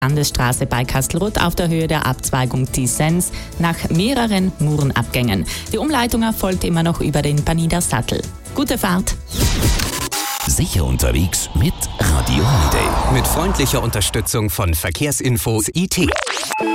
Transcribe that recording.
Landesstraße bei Kastelruth auf der Höhe der Abzweigung Tissens nach mehreren Murenabgängen. Die Umleitung erfolgt immer noch über den Panider Sattel. Gute Fahrt! Sicher unterwegs mit Radio Holiday. Mit freundlicher Unterstützung von Verkehrsinfo IT.